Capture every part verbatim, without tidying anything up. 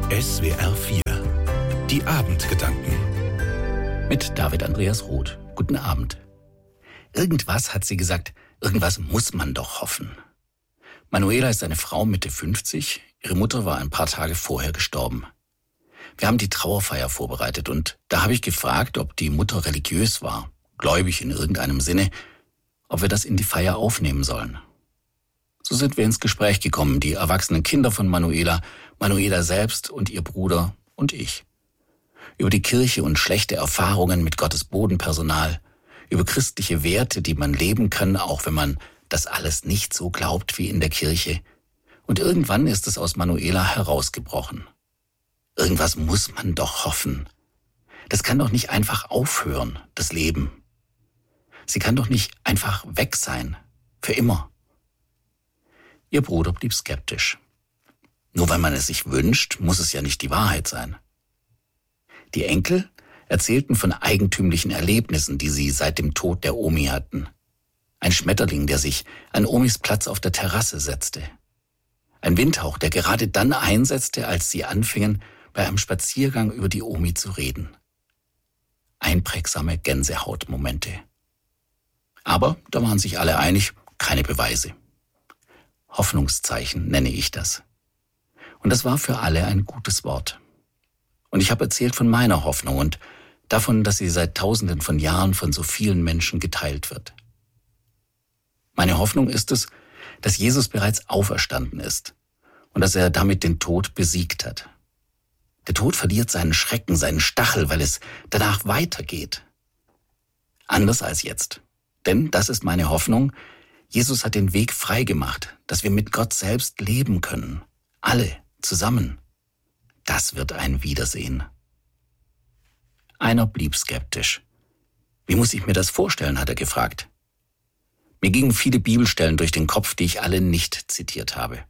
S W R vier. Die Abendgedanken. Mit David Andreas Roth. Guten Abend. Irgendwas, hat sie gesagt, irgendwas muss man doch hoffen. Manuela ist eine Frau Mitte fünfzig. Ihre Mutter war ein paar Tage vorher gestorben. Wir haben die Trauerfeier vorbereitet und da habe ich gefragt, ob die Mutter religiös war, gläubig in irgendeinem Sinne, ob wir das in die Feier aufnehmen sollen. So sind wir ins Gespräch gekommen, die erwachsenen Kinder von Manuela, Manuela selbst und ihr Bruder und ich. Über die Kirche und schlechte Erfahrungen mit Gottes Bodenpersonal, über christliche Werte, die man leben kann, auch wenn man das alles nicht so glaubt wie in der Kirche. Und irgendwann ist es aus Manuela herausgebrochen. Irgendwas muss man doch hoffen. Das kann doch nicht einfach aufhören, das Leben. Sie kann doch nicht einfach weg sein, für immer. Ihr Bruder blieb skeptisch. Nur weil man es sich wünscht, muss es ja nicht die Wahrheit sein. Die Enkel erzählten von eigentümlichen Erlebnissen, die sie seit dem Tod der Omi hatten. Ein Schmetterling, der sich an Omis Platz auf der Terrasse setzte. Ein Windhauch, der gerade dann einsetzte, als sie anfingen, bei einem Spaziergang über die Omi zu reden. Einprägsame Gänsehautmomente. Aber da waren sich alle einig, keine Beweise. Hoffnungszeichen nenne ich das. Und das war für alle ein gutes Wort. Und ich habe erzählt von meiner Hoffnung und davon, dass sie seit Tausenden von Jahren von so vielen Menschen geteilt wird. Meine Hoffnung ist es, dass Jesus bereits auferstanden ist und dass er damit den Tod besiegt hat. Der Tod verliert seinen Schrecken, seinen Stachel, weil es danach weitergeht. Anders als jetzt. Denn, das ist meine Hoffnung, Jesus hat den Weg frei gemacht, dass wir mit Gott selbst leben können. Alle zusammen. Das wird ein Wiedersehen. Einer blieb skeptisch. Wie muss ich mir das vorstellen, hat er gefragt. Mir gingen viele Bibelstellen durch den Kopf, die ich alle nicht zitiert habe.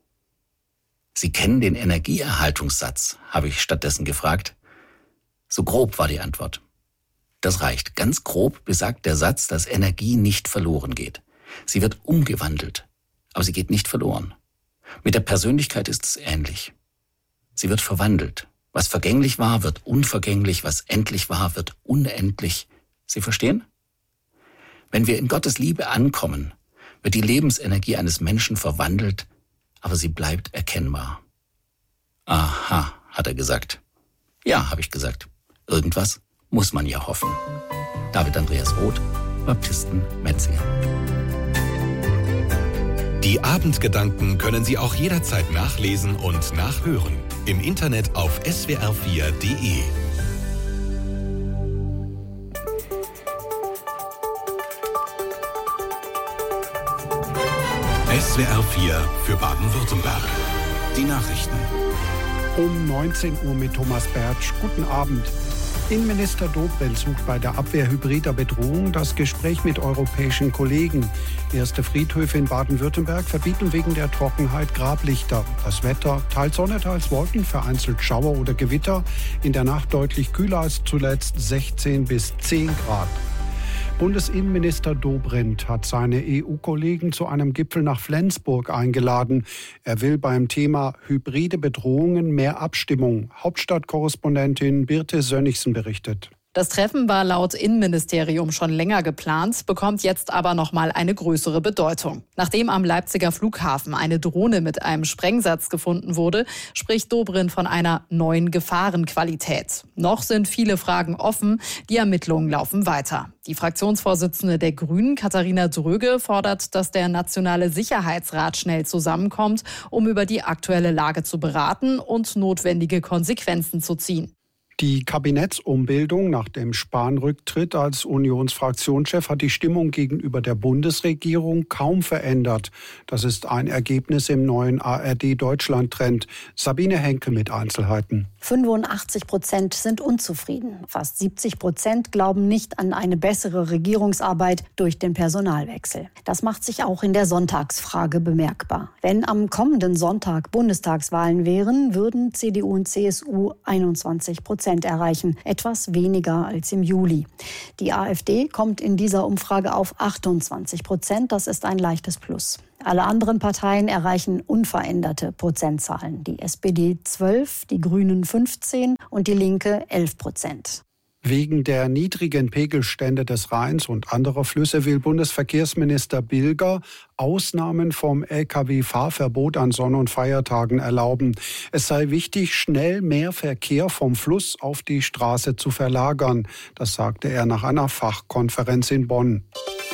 Sie kennen den Energieerhaltungssatz, habe ich stattdessen gefragt. So grob war die Antwort. Das reicht. Ganz grob besagt der Satz, dass Energie nicht verloren geht. Sie wird umgewandelt, aber sie geht nicht verloren. Mit der Persönlichkeit ist es ähnlich. Sie wird verwandelt. Was vergänglich war, wird unvergänglich. Was endlich war, wird unendlich. Sie verstehen? Wenn wir in Gottes Liebe ankommen, wird die Lebensenergie eines Menschen verwandelt, aber sie bleibt erkennbar. Aha, hat er gesagt. Ja, habe ich gesagt. Irgendwas muss man ja hoffen. David Andreas Roth, Baptisten Metzingen. Die Abendgedanken können Sie auch jederzeit nachlesen und nachhören. Im Internet auf S W R vier Punkt de. S W R vier für Baden-Württemberg. Die Nachrichten. Um neunzehn Uhr mit Thomas Bertsch. Guten Abend. Innenminister Dobrindt sucht bei der Abwehr hybrider Bedrohung das Gespräch mit europäischen Kollegen. Erste Friedhöfe in Baden-Württemberg verbieten wegen der Trockenheit Grablichter. Das Wetter, teils Sonne, teils Wolken, vereinzelt Schauer oder Gewitter. In der Nacht deutlich kühler als zuletzt, sechzehn bis zehn Grad. Bundesinnenminister Dobrindt hat seine E U-Kollegen zu einem Gipfel nach Flensburg eingeladen. Er will beim Thema hybride Bedrohungen mehr Abstimmung. Hauptstadtkorrespondentin Birte Sönnigsen berichtet. Das Treffen war laut Innenministerium schon länger geplant, bekommt jetzt aber nochmal eine größere Bedeutung. Nachdem am Leipziger Flughafen eine Drohne mit einem Sprengsatz gefunden wurde, spricht Dobrindt von einer neuen Gefahrenqualität. Noch sind viele Fragen offen, die Ermittlungen laufen weiter. Die Fraktionsvorsitzende der Grünen, Katharina Dröge, fordert, dass der Nationale Sicherheitsrat schnell zusammenkommt, um über die aktuelle Lage zu beraten und notwendige Konsequenzen zu ziehen. Die Kabinettsumbildung nach dem Spahn-Rücktritt als Unionsfraktionschef hat die Stimmung gegenüber der Bundesregierung kaum verändert. Das ist ein Ergebnis im neuen A R D-Deutschland-Trend. Sabine Henkel mit Einzelheiten. fünfundachtzig Prozent sind unzufrieden. Fast siebzig Prozent glauben nicht an eine bessere Regierungsarbeit durch den Personalwechsel. Das macht sich auch in der Sonntagsfrage bemerkbar. Wenn am kommenden Sonntag Bundestagswahlen wären, würden C D U und C S U einundzwanzig Prozent Prozent erreichen, etwas weniger als im Juli. Die AfD kommt in dieser Umfrage auf achtundzwanzig Prozent, das ist ein leichtes Plus. Alle anderen Parteien erreichen unveränderte Prozentzahlen. Die S P D zwölf, die Grünen fünfzehn und die Linke elf Prozent. Wegen der niedrigen Pegelstände des Rheins und anderer Flüsse will Bundesverkehrsminister Bilger Ausnahmen vom L K W-Fahrverbot an Sonn- und Feiertagen erlauben. Es sei wichtig, schnell mehr Verkehr vom Fluss auf die Straße zu verlagern. Das sagte er nach einer Fachkonferenz in Bonn.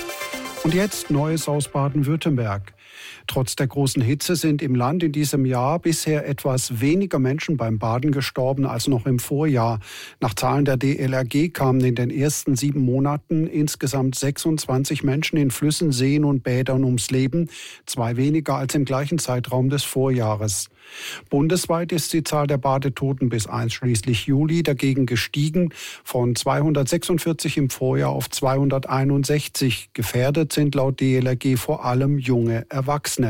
Und jetzt Neues aus Baden-Württemberg. Trotz der großen Hitze sind im Land in diesem Jahr bisher etwas weniger Menschen beim Baden gestorben als noch im Vorjahr. Nach Zahlen der D L R G kamen in den ersten sieben Monaten insgesamt sechsundzwanzig Menschen in Flüssen, Seen und Bädern ums Leben, zwei weniger als im gleichen Zeitraum des Vorjahres. Bundesweit ist die Zahl der Badetoten bis einschließlich Juli dagegen gestiegen, von zweihundertsechsundvierzig im Vorjahr auf zweihunderteinundsechzig. Gefährdet sind laut D L R G vor allem junge Erwachsene.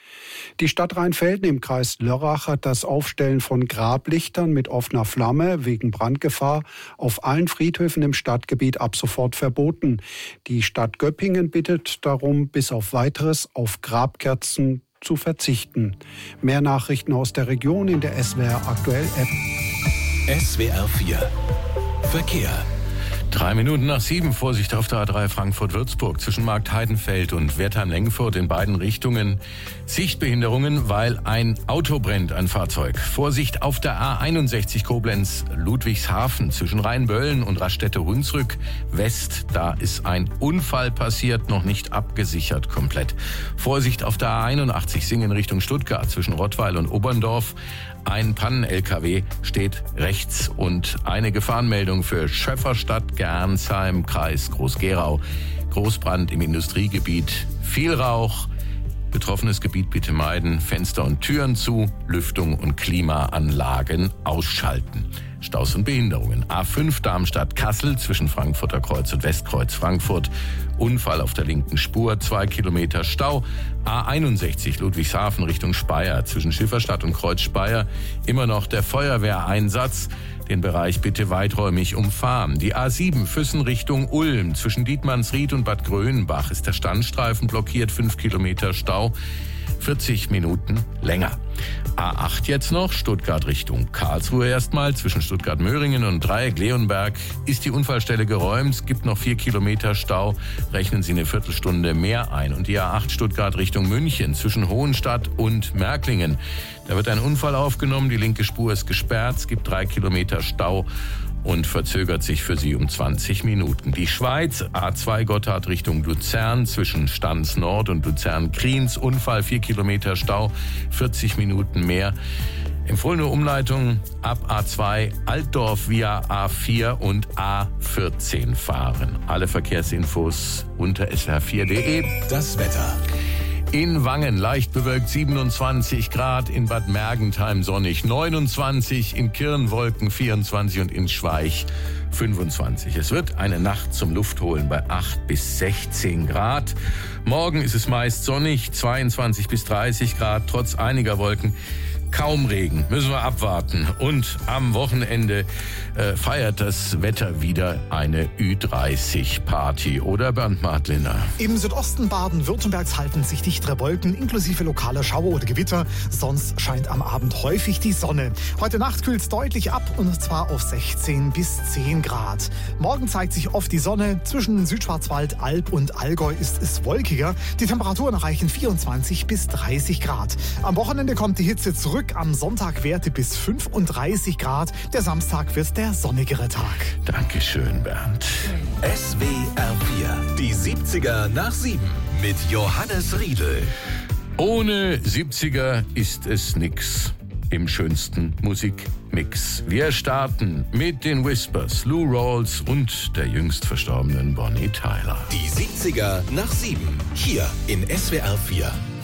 Die Stadt Rheinfelden im Kreis Lörrach hat das Aufstellen von Grablichtern mit offener Flamme wegen Brandgefahr auf allen Friedhöfen im Stadtgebiet ab sofort verboten. Die Stadt Göppingen bittet darum, bis auf Weiteres auf Grabkerzen zu verzichten. Mehr Nachrichten aus der Region in der S W R Aktuell App. S W R vier Verkehr. Drei Minuten nach sieben, Vorsicht auf der A drei Frankfurt-Würzburg zwischen Marktheidenfeld und Wertheim-Lengfurt in beiden Richtungen. Sichtbehinderungen, weil ein Auto brennt, ein Fahrzeug. Vorsicht auf der A einundsechzig Koblenz-Ludwigshafen zwischen Rheinböllen und Raststätte-Hunsrück West. Da ist ein Unfall passiert, noch nicht abgesichert komplett. Vorsicht auf der A einundachtzig Singen Richtung Stuttgart zwischen Rottweil und Oberndorf. Ein Pannen-L K W steht rechts und eine Gefahrenmeldung für Schöfferstadt, Gernsheim, Kreis Groß-Gerau. Großbrand im Industriegebiet, viel Rauch. Betroffenes Gebiet bitte meiden, Fenster und Türen zu, Lüftung und Klimaanlagen ausschalten. Staus und Behinderungen. A fünf Darmstadt-Kassel zwischen Frankfurter Kreuz und Westkreuz Frankfurt. Unfall auf der linken Spur, zwei Kilometer Stau. A einundsechzig Ludwigshafen Richtung Speyer zwischen Schifferstadt und Kreuz Speyer. Immer noch der Feuerwehreinsatz. Den Bereich bitte weiträumig umfahren. Die A sieben Füssen Richtung Ulm zwischen Dietmannsried und Bad Grönenbach ist der Standstreifen blockiert, fünf Kilometer Stau. vierzig Minuten länger. A acht jetzt noch, Stuttgart Richtung Karlsruhe erstmal. Zwischen Stuttgart-Möhringen und Dreieck-Leonberg ist die Unfallstelle geräumt. Es gibt noch vier Kilometer Stau. Rechnen Sie eine Viertelstunde mehr ein. Und die A acht Stuttgart Richtung München zwischen Hohenstadt und Märklingen. Da wird ein Unfall aufgenommen. Die linke Spur ist gesperrt. Es gibt drei Kilometer Stau und verzögert sich für Sie um zwanzig Minuten. Die Schweiz, A zwei Gotthard Richtung Luzern, zwischen Stans Nord und Luzern-Kriens, Unfall, vier Kilometer Stau, vierzig Minuten mehr. Empfohlene Umleitung ab A zwei Altdorf via A vier und A vierzehn fahren. Alle Verkehrsinfos unter S W R vier punkt de. Das Wetter. In Wangen leicht bewölkt siebenundzwanzig Grad, in Bad Mergentheim sonnig neunundzwanzig, in Kirn Wolken vierundzwanzig und in Schweich fünfundzwanzig. Es wird eine Nacht zum Luftholen bei acht bis sechzehn Grad. Morgen ist es meist sonnig, zweiundzwanzig bis dreißig Grad, trotz einiger Wolken. Kaum Regen, müssen wir abwarten. Und am Wochenende äh, feiert das Wetter wieder eine Ü dreißig Party. Oder Bernd Martliner? Im Südosten Baden-Württembergs halten sich dichtere Wolken inklusive lokaler Schauer oder Gewitter. Sonst scheint am Abend häufig die Sonne. Heute Nacht kühlt es deutlich ab und zwar auf sechzehn bis zehn Grad. Morgen zeigt sich oft die Sonne. Zwischen Südschwarzwald, Alb und Allgäu ist es wolkiger. Die Temperaturen erreichen vierundzwanzig bis dreißig Grad. Am Wochenende kommt die Hitze zurück. Am Sonntag Werte bis fünfunddreißig Grad. Der Samstag wird der sonnigere Tag. Dankeschön, Bernd. S W R vier. Die siebziger nach sieben. Mit Johannes Riedl. Ohne siebziger ist es nix im schönsten Musikmix. Wir starten mit den Whispers, Lou Rawls und der jüngst verstorbenen Bonnie Tyler. Die siebziger nach sieben. Hier in S W R vier.